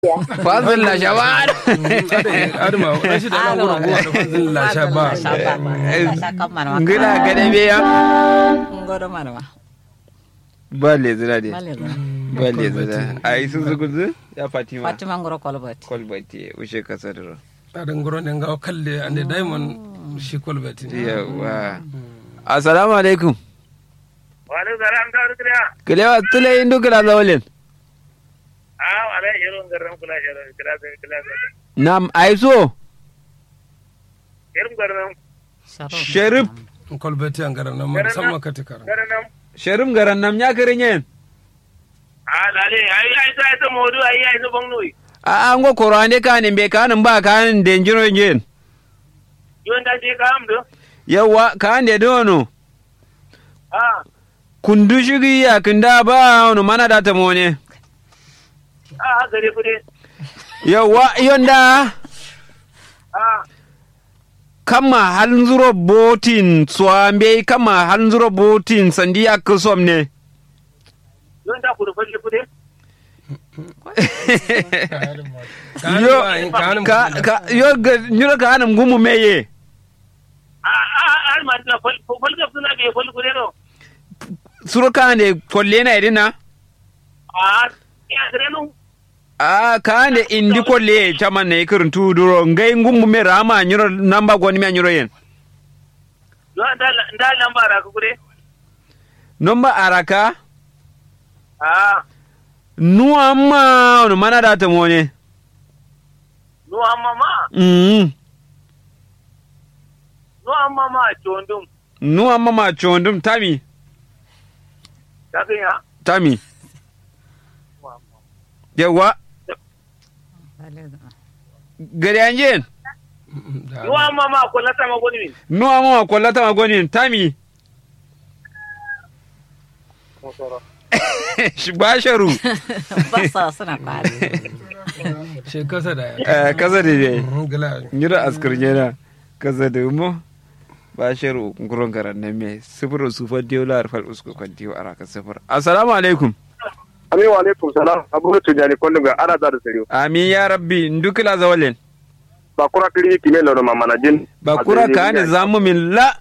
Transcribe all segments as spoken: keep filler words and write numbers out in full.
Fazil la shaban. Adama rashi da nan gurin gowa da fazil la shaba. Ngila gade biya. Ngoro marwa. Bale zira de. Bale zira. Bale zira. Ai sun zugudu ya Fatima. Fatima ngoro kolbati. Kolbati ushe kasadro. Adan ngoro ne ga kalle ande diamond shi kolbati. Yawa. Assalamu alaikum. Wa alaikum salam da rukriya. Kilewa tule indu kila zawalin. Ah, wala yero ngaram kula yero kila kila. Nam aiso. Yero ngaram. Sharif. Kolbati an garan nan musamman katikar. Ngaram. Sharif garan nam nya kirinyen. Ah, lale ai ai sai ta modu ai ai so bangnoi. A an go korane kanin be kanin ba kanin denjiro jen. Yon da je kam do. Yawa kan de dono. Ah. Kundu shigi ya kinda ba ono mana data mone. Ah, gare kude. Yawa yonda. Ah. Kama halin zuro botin swambe kama halin zuro botin sandi akusom ne. Yon da kudu falle kude. Yo ka ka yo nyura ka anam gumu meye. Ah ah al ma na fal fal ga suna be fal kude no. Suro ka ne kolle na idina. Ah, ya gare no. Ah ka ne indi kolle chama ne kirin tuduro ngai gumu me rama nyuro namba goni me nyuro yen. Yo da da lamba ra kude. Nomba araka. Ah. Nu amma ono mana data mone. No amma ma. Mm. No amma ma chondum. Nu amma ma chondum tami. Kaga ya. Tami. Yawa. Gari anjen. No amma ma kullata ma goni min. Nu amma ma kullata ma goni tami. Basharu. Basa suna kwari. Shi kasa da Eh kasa da dai. gila. Ngira askar jena. Kasa da mu. Basharu nguron garan nan me. Sifir sufar diola arfal usko kwantiyo araka sifir. Assalamu alaikum. Amin wa alaikum salam. Abu tujani kullu ga ara da sariyo. Amin ya rabbi ndukila zawalen. Bakura kiri kime lono mamana jin. Bakura ka ne zamu min la.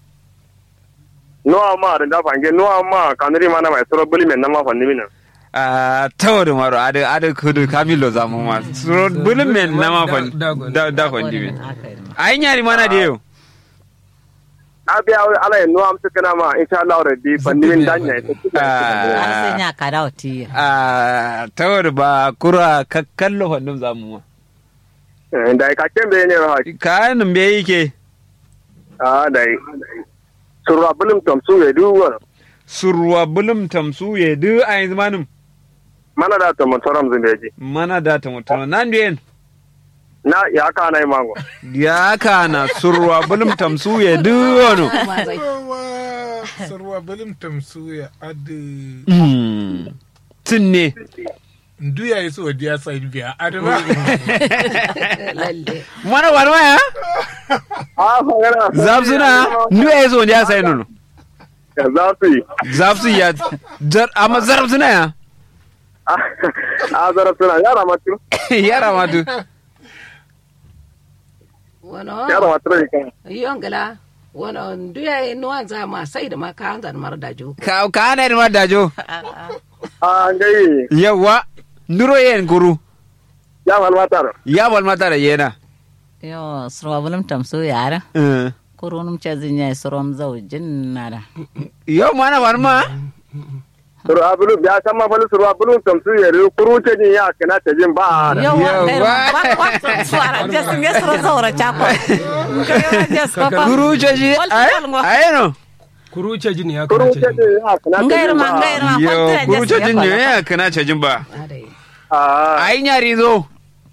No amma da fange no amma kanuri mana mai soro buli men nama fanni mina. Ah tawadu maro ada ada kudu kamilo zamu ma. Suro buli men nama fan da da fanni min. Ai nyari mana da yau. Abi ala no am tukana ma insha Allah rabbi fanni min danya ita. An sanya ka da wati. Ah tawadu ba kura kakkallo fannum zamu ma. Da ka kembe ne ha. Ka nan be yake. Ah dai. Surwa bulum tamsu ya duwa. Surwa bulum tamsu ya du a yanzu manum. Mana da ta mutaram zumbeji. Mana da ta mutaram nan duyen. Na ya ka na mango. Ya ka na surwa bulum tamsu ya du wano. Surwa bulum tamsu ya adu. Tinne. Ndu ya yi so diya sai biya adama. Mana wani waya? Ah fagara. Zafsuna ndu ya yi so diya sai nono. Zafi. Zafsu ya jar amma zarfsuna ya. Ah zarfsuna ya ramatu. Ya ramatu. Wano. Ya ramatu ne kan. Yongala. Wano ndu ya yi nuwan za ma sai da ma ka hanzar mar dajo. Ka ka na mar dajo. Ah ngai. Yawa. Nduro yen guru. Ya wal matar. Ya wal matar yena. Yo sro bulum tamso yara. Eh. Kurunum chazinya srom zawjin nada. Yo mana warma. Suru abulu ya sama falu suru abulu tamsu ya ru kuru ce ni ya kana ta jin ba. Yo wa swara just nge sro zawra chako. Guru ce ji ai ai no. Kuru ce jini ya Kuru kana ce ce. ni ya kana ta Ngair jin ma ba. ngair ma Yo guru ce jin ne ya kana ce jin ba. Ah Ai nyari zo.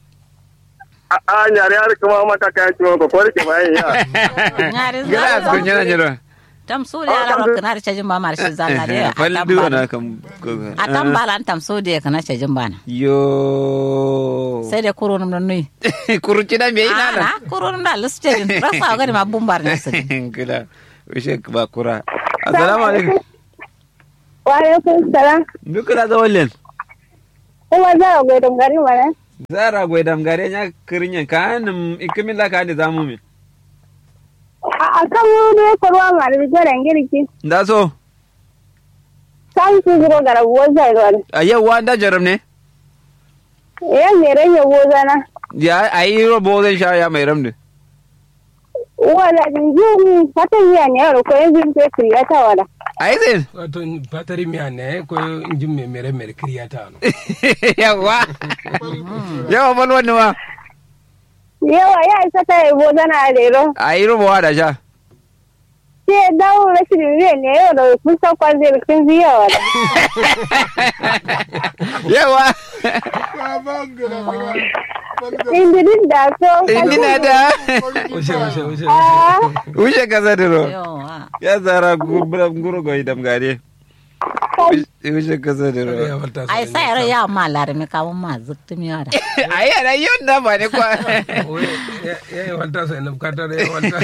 a nyare har kuma mata kayan ciwon ko ko ke bayan ya. Ngari Gila ko nyana nyara. tamso de ala ro kana chajin ba mar shi zalla de Faldu na kam. atan balan tamso de kana chajin bana. Yo. Sai de kurunum non nui. Kuruci da me ina na kurunum da lusjin rasa ga ma bumbar ne su. Gila. Wishe ba kura. Assalamu alaikum. Wa alaikum salam. Duka da wallen. Kuma za a gudun gari mana? Zara gwai damgare nya kirinyan kanum ikimilla ka ne zamu min. A kan wani korwa ma da goran girki. Da so. Sai su zuro gara woza ron. A yau wanda jaram ne? Ya mere ne woza na. Ya ayi robo zai sha ya mai ramdu. Wala jinjin fatan ya ne yaro ko yanzu sai kriyata wala. Ai zai. Wato fatari miya ne ko injin mai mere mere kriyata no. Yawa. Yawa bal wani wa. Yawa ya isa ta yi woza na lero. Ayi robo wa da sha. Sai dawo rashin ne ne yau da kun san kwan zai kun ziya wala. Yawa. Indinin da so. Indina da. Ushe ushe ushe. Ushe kaza diro. Yawa. Ya zara gubra nguro go idam gare. Ushe kaza diro. Ai sai ra ya ma lar mi ka ma zukti mi ara. Ai ara yonda ba ne kwa. Ya ya walta sai na bukata da walta.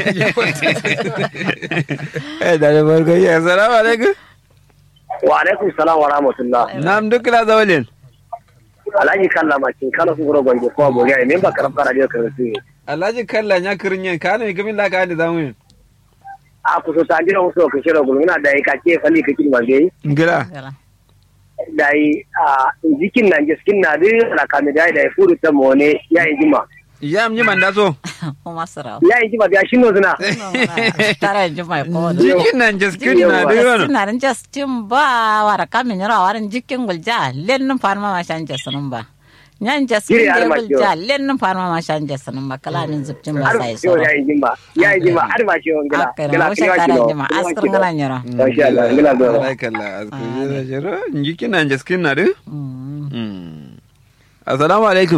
Eh da barko ya assalamu alaikum. Wa alaikum salam wa rahmatullah. Nam dukla zawalin. Alhaji kalla ma kin kala su goro gonje ko bo ga ne ba karam kara dio kan su. Alhaji kalla nya kirinyan kana mi kamin la ka da zamu. A ku so ta jira musu ko shiro gulu na da ka ke fali ka kin mage. Ngira. Dai a jikin nan jiskin na da la ka mi dai da furu ta mone ya injima. Ya mnyi manda so. O masara. Ya injima da shi no zuna. Tara injima ko. Jikin nan jiskin na da yono. Jikin nan justin ba wara kamin ra waran jikin gulja lennun farma ma shan jasanun ba. Nyan jaskin da gulja lennun farma ma shan jasanun ba kala nin zubcin ba sai so. Ya injima. Ya injima har ma shi on gila. Gila shi tara injima askar ngala nyara. Masha Allah gila do. Kalla askar jira jikin nan jiskin na da. Mm. Assalamu alaikum.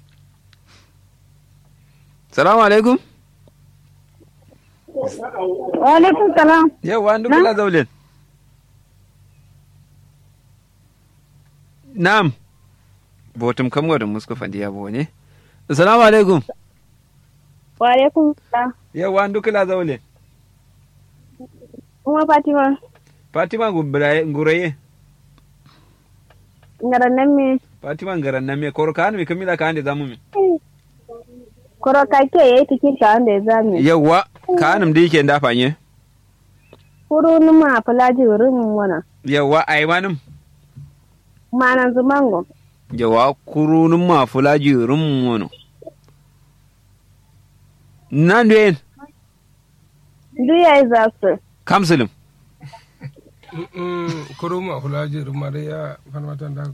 Salamu alaikum. Wa alaikum salam. Yawa an dukula zaulin. Na'am. Botum kam wadda muska fandi ya bo ne. Assalamu alaikum. Wa alaikum salam. Yawa an dukula zaulin. Kuma Fatima. Fatima nguraye. Ngaran nan me. Fatima ngaran nan me koro kan mi kamila kan da zamu mi. Koro ka ke yayi tikin ka wanda ya zame. Yawa kanum da yake dafa ne. Kuro numa falaji wurin wana. Yawa ai manum. Manan zumango. Yawa kurunun ma fulaji rum wono. Nan den. Duya za su. Kamsulum. Mm kuruma fulaji rumare ya farmatan da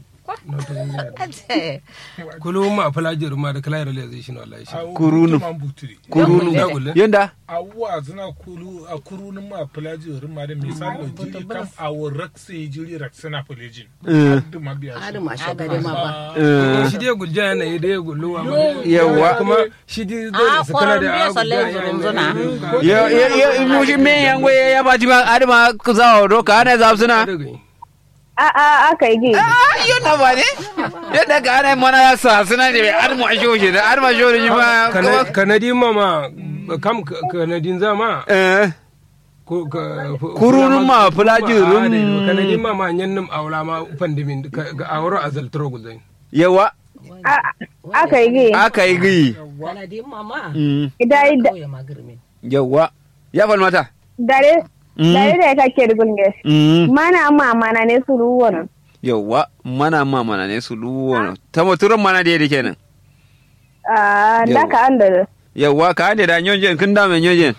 kuluma fulaji rumare kala realization wallahi shi kurunu kurunu yanda awwa zina kulu a kurunu ma fulaji rumare misali jiri kam awo rakse jiri raksana fulajin addu mabiya Adu ma shagare ma ba. shi dai gulja yana yi dai gulluwa yawa kuma shi dai dole su kala da abu ya ya ya mu shi me yango ya bati ma adama kuzawo do ka ana zabsuna A a aka yi gini. ah yona ba ne yadda ka ana mana ya sa suna ne adama shoje da adama shoje ma kanadi mama kam kanadin zama eh kurunun ma fulaji rum kanadi mama nyannum awla ma pandimin ga awro azal trogo zain yawa Aka yi gini. aka yi gi Kanadi mama. Idai da Ya magirme. yawa ya fal mata dare dare da kake da gunge. mm Mana amma mana ne su ruwa. yawa mana ma mana ne su luwo ta moturan mana da yake kenan Ah da ka anda. yawa ka ne da nyonjen kin da me nyonjen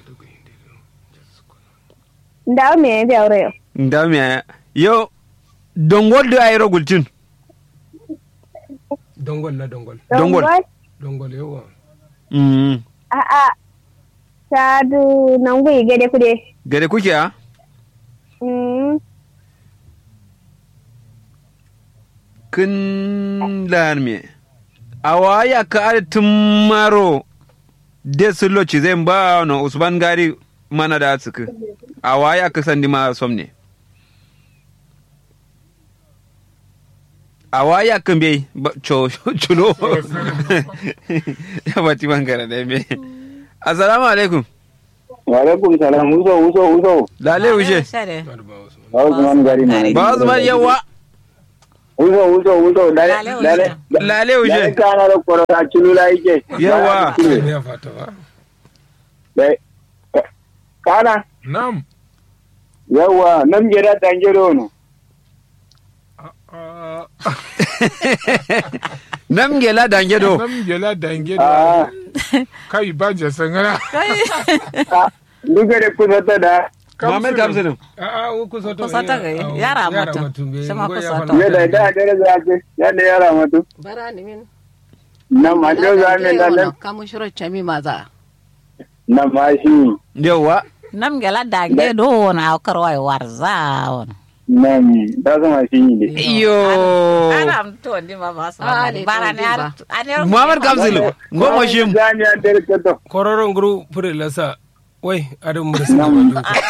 Da me ya aure. da me yo dongol da ayro gultin dongol na dongol Dongol. dongol yawa mm A a ta du nan gui gade kude. gare kuke a Mm. kin lan me awaya ka tum maro de sullo ci zai ba no usman gari mana da tsuku awaya ka sandi ma somne awaya kan bai cho chulo ya bati bangara da me assalamu alaikum wa alaikum salam uso uso uso lale uje Share. ba Usman gari na ba zubar yawa Uzo uzo uzo dale Lale dale. uje. lale Dale uje kana da koro ta cilula yake. Yawa. ne ya fata ba Dai. Kana Nam. yawa nan gida tangero no. Ah, nam gela dange do Nam gela dange Ah, da kai banja sangara. ah, duka da kusa ta da. Muhammad Kamsinu a a wo ku soto Kusata ga yara matu. Shama kusata. Ya da da da za ka ya da yara mutu. bara ni min Nan ma jo za me da nan. kamu shiro chami maza Nan ma shi. yawa Nam gela dange do na karwai warza won. Nan da zama shi ne. iyo Aram to ndi ma ba Ah, sa. le Bara to ne ndi ar ba. ane Muhammad Kamsinu ngomo shim Zani an dare ka to. kororon guru fure lasa wai adam mursa Nam.